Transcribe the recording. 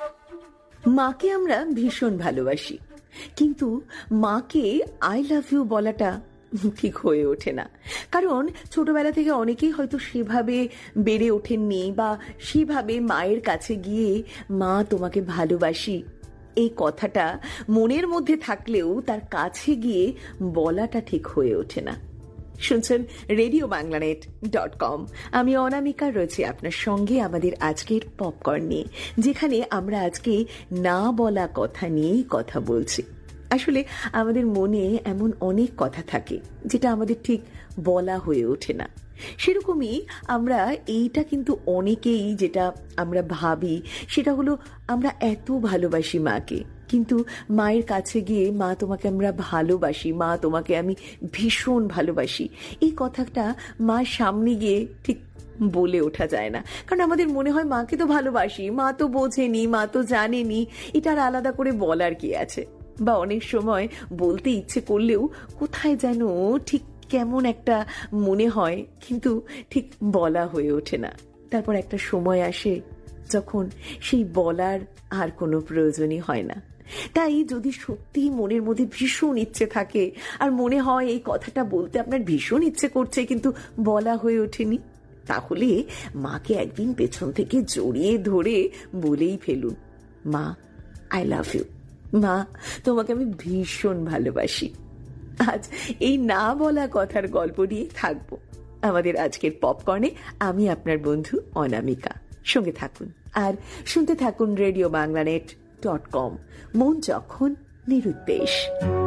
মাকে আমরা ভীষণ ভালোবাসি, কিন্তু মাকে আই লাভ ইউ বলাটা ঠিক হয়ে ওঠে না। কারণ ছোটবেলা থেকে অনেকেই হয়তো সেভাবে বেড়ে ওঠেননি, বা সেভাবে মায়ের কাছে গিয়ে মা তোমাকে ভালোবাসি এই কথাটা মনের মধ্যে থাকলেও তার কাছে গিয়ে বলাটা ঠিক হয়ে ওঠে না। শুনছেন RadioBanglaNet.com। আমি অনামিকা রয়েছি আপনার সঙ্গে আমাদের আজকের পপকর্ন নিয়ে, যেখানে আমরা আজকে না বলা কথা নিয়েই কথা বলছি। আসলে আমাদের মনে এমন অনেক কথা থাকে যেটা আমাদের ঠিক বলা হয়ে ওঠে না। সেরকমই আমরা এইটা কিন্তু অনেকেই যেটা আমরা ভাবি সেটা হলো, আমরা এত ভালোবাসি মাকে, কিন্তু মায়ের কাছে গিয়ে মা তোমাকে আমরা ভালোবাসি, মা তোমাকে আমি ভীষণ ভালোবাসি, এই কথাটা মার সামনে গিয়ে ঠিক বলে ওঠা যায় না। কারণ আমাদের মনে হয় মাকে তো ভালোবাসি, মা তো বোঝেনি, মা তো জানেনি, এটা আর আলাদা করে বলার কি আছে। বা অনেক সময় বলতে ইচ্ছে করলেও কোথায় যেন ঠিক কেমন একটা মনে হয়, কিন্তু ঠিক বলা হয়ে ওঠে না। তারপর একটা সময় আসে যখন সেই বলার আর কোনো প্রয়োজনই হয় না। তাই যদি সত্যি মনের মধ্যে ভীষণ ইচ্ছে থাকে, আর মনে হয় এই কথাটা বলতে আপনার ভীষণ ইচ্ছে করছে কিন্তু বলা হয়ে ওঠেনি, তাহলে মাকে একদিন পেছন থেকে জড়িয়ে ধরে বলেই ফেলুন, মা আই লাভ ইউ, মা তোমাকে আমি ভীষণ ভালোবাসি। আজ এই না বলা কথার গল্প নিয়ে থাকবো আমাদের আজকের পপকর্নে। আমি আপনার বন্ধু অনামিকা, সঙ্গে থাকুন আর শুনতে থাকুন RadioBanglaNet.com। মন যখন নিরুদ্দেশ।